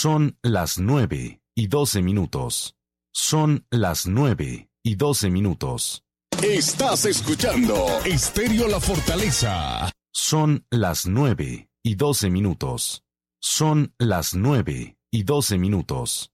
Son las 9:12. Son las 9:12. Estás escuchando Estéreo La Fortaleza. Son las 9:12. Son las 9:12.